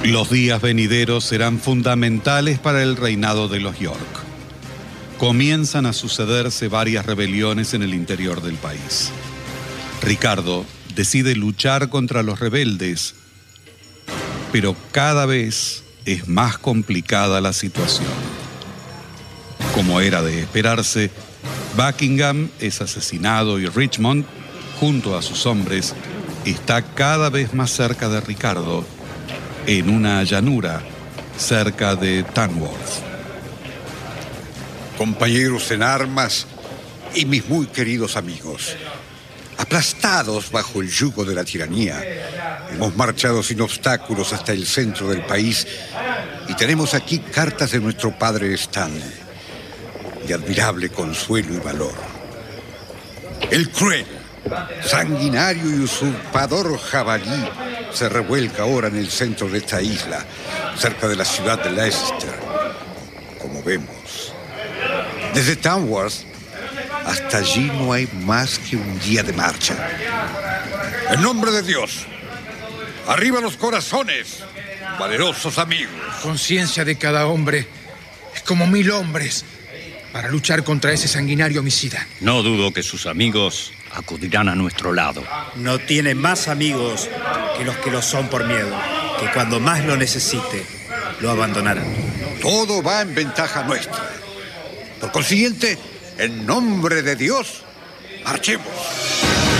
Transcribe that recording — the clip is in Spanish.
Los días venideros serán fundamentales para el reinado de los York. Comienzan a sucederse varias rebeliones en el interior del país. Ricardo decide luchar contra los rebeldes, pero cada vez es más complicada la situación. Como era de esperarse, Buckingham es asesinado y Richmond, junto a sus hombres, está cada vez más cerca de Ricardo, en una llanura cerca de Tamworth. Compañeros en armas y mis muy queridos amigos, aplastados bajo el yugo de la tiranía, hemos marchado sin obstáculos hasta el centro del país y tenemos aquí cartas de nuestro padre Stanley, de admirable consuelo y valor. El cruel, sanguinario y usurpador jabalí se revuelca ahora en el centro de esta isla, cerca de la ciudad de Leicester. Como vemos, desde Tamworth hasta allí no hay más que un día de marcha. En nombre de Dios, arriba los corazones, valerosos amigos. Conciencia de cada hombre es como 1000 hombres para luchar contra ese sanguinario homicida. No dudo que sus amigos acudirán a nuestro lado. No tiene más amigos que los que lo son por miedo, que cuando más lo necesite, lo abandonarán. Todo va en ventaja nuestra. Por consiguiente, en nombre de Dios, marchemos.